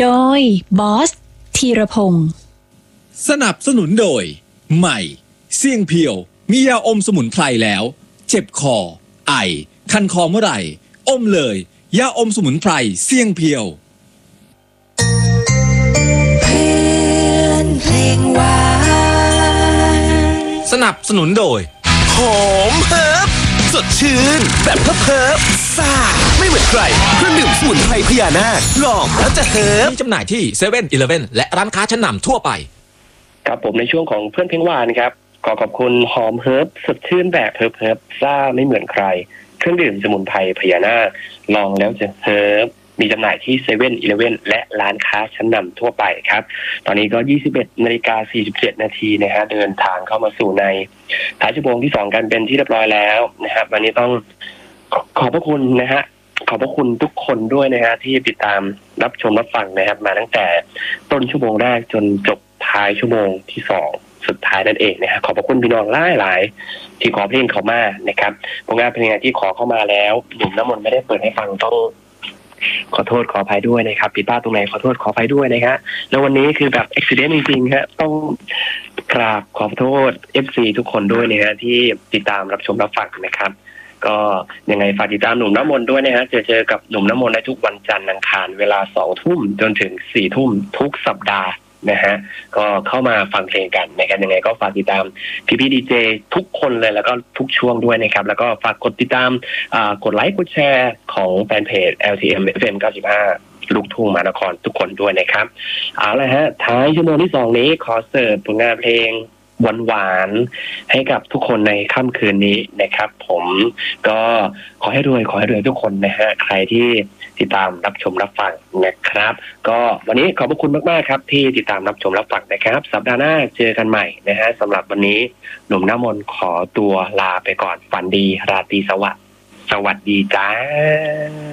โดยบอสธีรพงศ์สนับสนุนโดยใหม่เสี่ยงเพียวมียาอมสมุนไพรแล้วเจ็บคอไอคันคอเมื่อไหร่อมเลยยาอมสมุนไพรเสี่ยงเพียวเพลงหวานสนับสนุนโดยหอมเฮิร์บสดชื่นแบบเฮิร์บซ่าไม่เหมือนใครเครื่องดื่มสมุนไพรพญานาคลองแล้วจะเฮิร์บมีจำหน่ายที่เซเว่นอีเลฟเว่นและร้านค้าชั้นนำทั่วไปครับผมในช่วงของเพื่อนเพลงหวานครับขอขอบคุณหอมเฮิร์บสดชื่นแบบเฮิร์บซ่าไม่เหมือนใครเครื่องดื่มสมุนไพรพญานาคลองแล้วจะเฮิร์บมีจำหน่ายที่เซเว่นอีเลฟเว่นและร้านค้าชั้นนำทั่วไปครับตอนนี้ก็ 21:47 นาทีนะฮะเดินทางเข้ามาสู่ในท้ายชั่วโมงที่2กันเป็นที่เรียบร้อยแล้วนะครับวันนี้ต้องขอบพระคุณนะฮะขอบพระคุณทุกคนด้วยนะฮะที่ติดตามรับชมรับฟังนะครับมาตั้งแต่ต้นชั่วโมงแรกจนจบท้ายชั่วโมงที่2สุดท้ายนั่นเองนะฮะขอบพระคุณพี่น้องหลายๆที่ขอเพลงเข้ามานะครับผลงานเพลงที่ขอเข้ามาแล้วหนุ่มน้ำมนต์ไม่ได้เปิดให้ฟังต้องขอโทษขออภัยด้วยนะครับผิดพลาดตรงไหนขอโทษขออภัยด้วยนะฮะแล้ววันนี้คือแบบอุบัติเหตุจริงๆฮะต้องกราบขอโทษ FC ทุกคนด้วยนะฮะที่ติดตามรับชมรับฟังนะครับก็ยังไงฝากติดตามหนุ่มน้ำมนต์ด้วยนะฮะเจอกับหนุ่มน้ำมนต์ได้ทุกวันจันทร์อังคารเวลา 20:00 นจนถึง 4:00 นทุกสัปดาห์นะฮะก็เข้ามาฟังเพลงกันนะครับยังไงก็ฝากติดตามพี่ดีเจทุกคนเลยแล้วก็ทุกช่วงด้วยนะครับแล้วก็ฝากกดติดตามกดไลค์กดแชร์ของแฟนเพจ LTM FM 95ลูกทุ่งมหานครทุกคนด้วยนะครับเอาละฮะท้ายชั่วโมงที่2นี้ขอเสิร์ฟผลงานเพลงหวานๆให้กับทุกคนในค่ำคืนนี้นะครับผมก็ขอให้รวยทุกคนนะฮะใครที่ติดตามรับชมรับฟังนะครับก็วันนี้ขอบพระคุณมากๆครับที่ติดตามรับชมรับฟังนะครับสัปดาห์หน้าเจอกันใหม่นะฮะสำหรับวันนี้หนุ่มน้ำมนต์ขอตัวลาไปก่อนฝันดีราตรีสวัสดิ์สวัสดีจ้า